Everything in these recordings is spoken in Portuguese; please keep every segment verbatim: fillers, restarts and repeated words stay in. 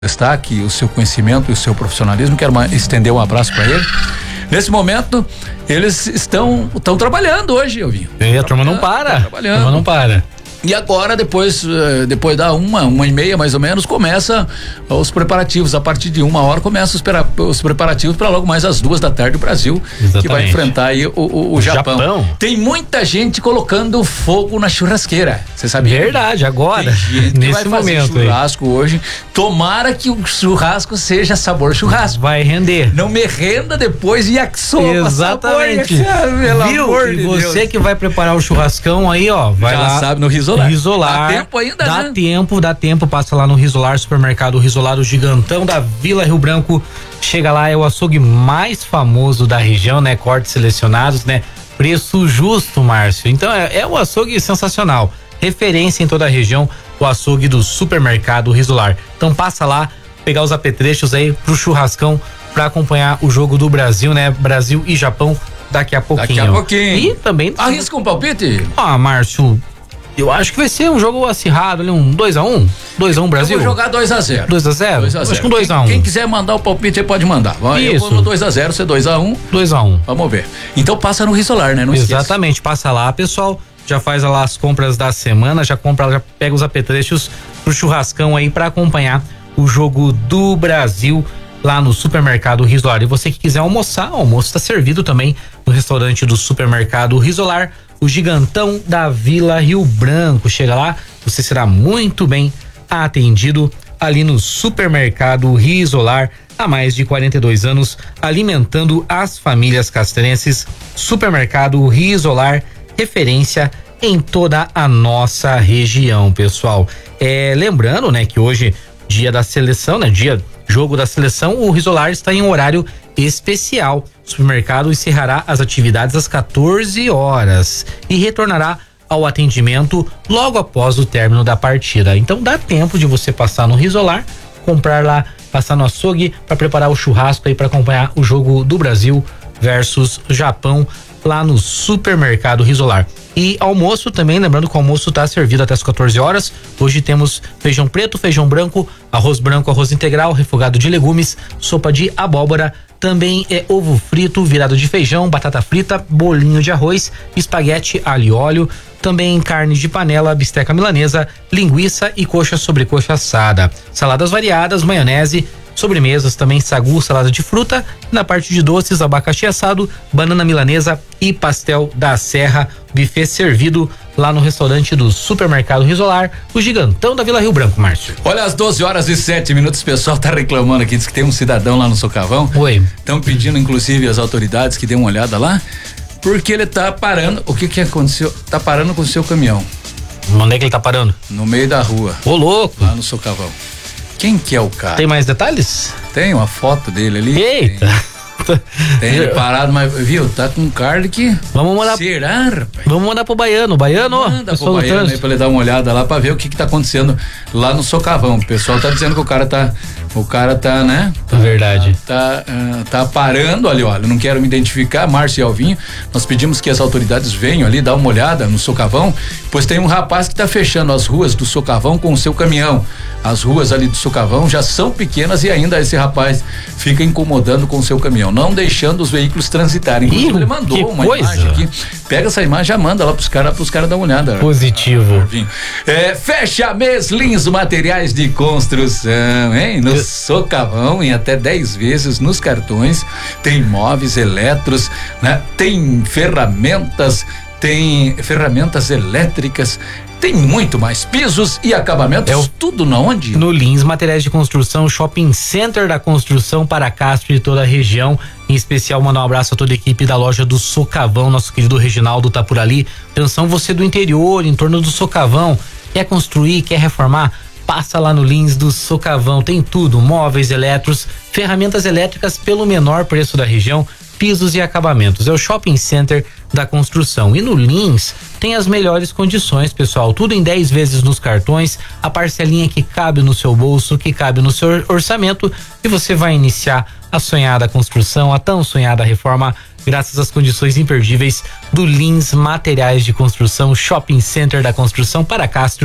destaque, o seu conhecimento e o seu profissionalismo. Quero uma, estender um abraço para ele. Nesse momento, eles estão estão trabalhando hoje, Elvinho. E a turma não para. Tá trabalhando. A turma não para. E agora, depois, depois da uma, uma e meia mais ou menos, começa os preparativos. A partir de uma hora começam os, os preparativos para logo mais às duas da tarde o Brasil, Exatamente. que vai enfrentar aí o, o, o Japão. Japão. Tem muita gente colocando fogo na churrasqueira. Você sabia? Verdade, agora. Tem gente nesse que vai fazer momento churrasco aí. Hoje. Tomara que o churrasco seja sabor churrasco. Vai render. Não me renda depois yakisoba. Exatamente. Sabor, pelo Viu? amor e de você Deus. que vai preparar o churrascão aí, ó, vai Já lá. sabe, no risolar. Risolar. Dá tempo ainda, Dá né? tempo, dá tempo. Passa lá no Risolar, supermercado Risolar, o gigantão da Vila Rio Branco. Chega lá, é o açougue mais famoso da região, né? Cortes selecionados, né? Preço justo, Márcio. Então é, é um açougue sensacional. Referência em toda a região, o açougue do supermercado Risolar. Então passa lá, pegar os apetrechos aí pro churrascão pra acompanhar o jogo do Brasil, né? Brasil e Japão daqui a pouquinho. Daqui a pouquinho. E também... Arrisca um palpite? Ah, Márcio, eu acho que vai ser um jogo acirrado ali, um dois a um. dois a um Brasil? Eu vou jogar dois a zero. dois a zero? dois a zero. Acho que um dois a um. Quem, quem quiser mandar o palpite aí pode mandar. Eu Isso. vou no dois a zero, você dois a um. dois a um. Vamos ver. Então passa no Risolar, né? Não Exatamente, esqueça. Passa lá, pessoal. Já faz lá as compras da semana, já compra, já pega os apetrechos pro churrascão aí pra acompanhar o jogo do Brasil lá no supermercado Risolar. E você que quiser almoçar, o almoço está servido também no restaurante do supermercado Risolar, o gigantão da Vila Rio Branco. Chega lá, você será muito bem atendido ali no supermercado Risolar, há mais de quarenta e dois anos, alimentando as famílias castrenses. Supermercado Risolar, referência em toda a nossa região, pessoal. É, lembrando, né, que hoje, dia da seleção, né, dia jogo da seleção, o Risolar está em um horário especial. O supermercado encerrará as atividades às quatorze horas e retornará ao atendimento logo após o término da partida. Então dá tempo de você passar no Risolar, comprar lá, passar no açougue para preparar o churrasco aí para acompanhar o jogo do Brasil versus Japão lá no supermercado Risolar. E almoço também, lembrando que o almoço está servido até as quatorze horas. Hoje temos feijão preto, feijão branco, arroz branco, arroz integral, refogado de legumes, sopa de abóbora, também é ovo frito, virado de feijão, batata frita, bolinho de arroz, espaguete, alho e óleo, também carne de panela, bisteca milanesa, linguiça e coxa sobre coxa assada. Saladas variadas, maionese, sobremesas também, sagu, salada de fruta. Na parte de doces, abacaxi assado, banana milanesa e pastel da Serra. Buffet servido lá no restaurante do supermercado Risolar, o gigantão da Vila Rio Branco, Márcio. Olha, às doze horas e sete minutos, o pessoal tá reclamando aqui, diz que tem um cidadão lá no Socavão. Oi. Estão pedindo, inclusive, as autoridades que dêem uma olhada lá, porque ele tá parando. O que que aconteceu? Tá parando com o seu caminhão. Onde é que ele tá parando? No meio da rua. Ô, louco. Lá no Socavão. Quem que é o cara? Tem mais detalhes? Tem uma foto dele ali. Eita. Tem. Tem ele parado, mas viu, tá com um carro que... Vamos mandar... Será, rapaz? Vamos mandar pro Baiano, Baiano, ó. Manda pro Baiano aí pra ele dar uma olhada lá pra ver o que que tá acontecendo lá no Socavão. O pessoal tá dizendo que o cara tá, o cara tá, né? Tá, verdade. Tá, uh, tá parando ali, olha, não quero me identificar, Márcio e Alvinho, nós pedimos que as autoridades venham ali dar uma olhada no Socavão, pois tem um rapaz que tá fechando as ruas do Socavão com o seu caminhão. As ruas ali do Socavão já são pequenas e ainda esse rapaz fica incomodando com o seu caminhão, não deixando os veículos transitarem. Inclusive, ele mandou uma coisa. imagem aqui. Pega essa imagem, já manda lá pros caras, pros caras dar uma olhada. Positivo. É, fecha mês Lins Materiais de Construção, hein? No Socavão, em até dez vezes nos cartões. Tem móveis, eletros, né? Tem ferramentas, tem ferramentas elétricas. Tem muito mais pisos e acabamentos, é o, tudo na onde? No Lins Materiais de Construção, Shopping Center da Construção para Castro e toda a região. Em especial, mandar um abraço a toda a equipe da loja do Socavão, nosso querido Reginaldo tá por ali. Atenção, você do interior, em torno do Socavão, quer construir, quer reformar? Passa lá no Lins do Socavão, tem tudo, móveis, eletros, ferramentas elétricas pelo menor preço da região, pisos e acabamentos. É o Shopping Center da Construção. E no Lins tem as melhores condições, pessoal. Tudo em dez vezes nos cartões, a parcelinha que cabe no seu bolso, que cabe no seu orçamento, e você vai iniciar a sonhada construção, a tão sonhada reforma, graças às condições imperdíveis do Lins Materiais de Construção, Shopping Center da Construção para Castro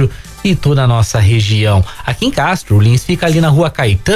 e toda a nossa região. Aqui em Castro, o Lins fica ali na Rua Caetano